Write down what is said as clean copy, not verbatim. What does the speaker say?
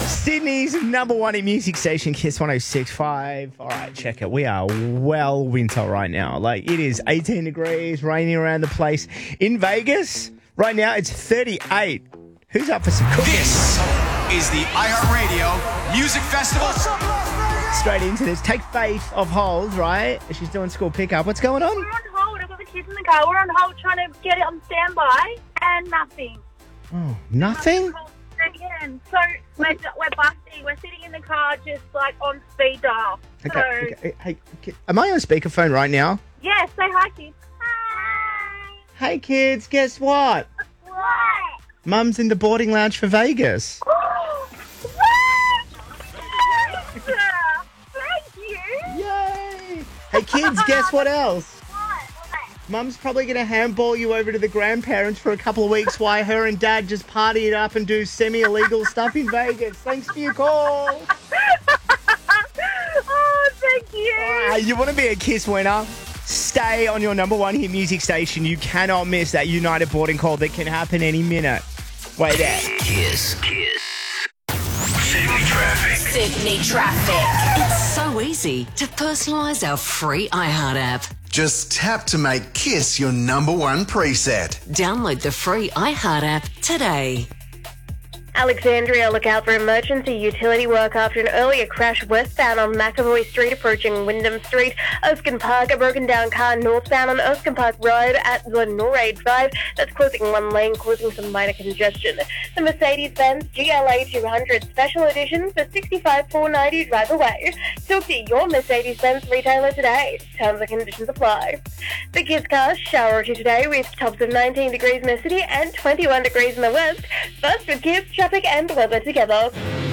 Sydney's number one in music station, Kiss 106.5. All right, check it. We are well winter right now. Like, it is 18 degrees, raining around the place. In Vegas, right now, it's 38. Who's up for some cooking? This is the iHeartRadio Music Festival. Straight into this. Take Faith off hold, right? She's doing school pickup. What's going on? We're on hold. I've got the kids in the car. We're on hold trying to get it on standby and nothing. Oh, nothing? Again. So we're busting. We're sitting in the car just like on speed dial. Okay. Hey, am I on speakerphone right now? Yeah, say hi, kids. Hi. Hey, kids, guess what? What? Mum's in the boarding lounge for Vegas. What? Thank you. Yay! Hey, kids, guess what else? Mum's probably going to handball you over to the grandparents for a couple of weeks while her and Dad just party it up and do semi-illegal stuff in Vegas. Thanks for your call. Oh, thank you. All right, you want to be a Kiss winner? Stay on your number one hit music station. You cannot miss that United boarding call that can happen any minute. Wait there. Kiss. Sydney traffic. Sydney traffic. It's so easy to personalise our free iHeart app. Just tap to make Kiss your number one preset. Download the free iHeart app today. Alexandria, look out for emergency utility work after an earlier crash westbound on McAvoy Street approaching Wyndham Street. Erskine Park, a broken down car northbound on Erskine Park Road at the Norade Drive. That's closing one lane, causing some minor congestion. The Mercedes-Benz GLA 200 Special Edition for $65,490 drive away. Talk to your Mercedes-Benz retailer today. Terms and conditions apply. The Kiss Cast shower to today with tops of 19 degrees in the city and 21 degrees in the west. First with Kiss, traffic and weather together.